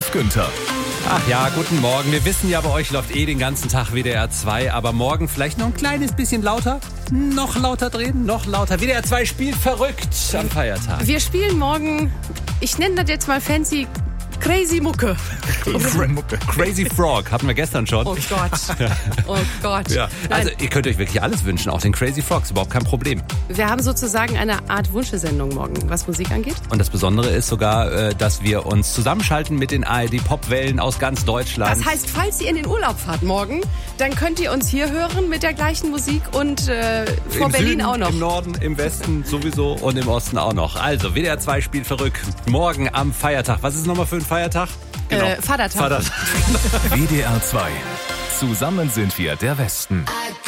Ralf Günther. Ach ja, guten Morgen. Wir wissen ja, bei euch läuft den ganzen Tag WDR 2, aber morgen vielleicht noch ein kleines bisschen lauter. Noch lauter drehen, noch lauter. WDR 2 spielt verrückt am Feiertag. Wir spielen morgen, ich nenne das jetzt mal fancy, Crazy Mucke. Crazy Frog hatten wir gestern schon. Oh Gott. Oh Gott. Ja. Also ihr könnt euch wirklich alles wünschen, auch den Crazy Frog, ist überhaupt kein Problem. Wir haben sozusagen eine Art Wunschesendung morgen, was Musik angeht. Und das Besondere ist sogar, dass wir uns zusammenschalten mit den ARD-Popwellen aus ganz Deutschland. Das heißt, falls ihr in den Urlaub fahrt morgen, dann könnt ihr uns hier hören mit der gleichen Musik und vor Im Berlin Süden, auch noch. Im Norden, im Westen sowieso und im Osten auch noch. Also WDR 2 spielt verrückt. Morgen am Feiertag. Was ist nochmal für ein Feiertag? Genau. Vatertag. WDR 2. Zusammen sind wir der Westen.